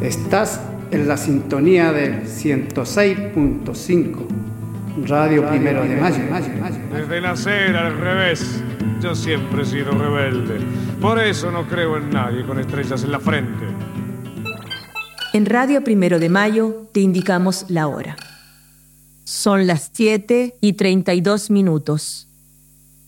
Estás en la sintonía del 106.5, Radio Primero de Mayo. Desde nacer al revés, yo siempre he sido rebelde. Por eso no creo en nadie con estrellas en la frente. En Radio Primero de Mayo te indicamos la hora. Son las 7:32.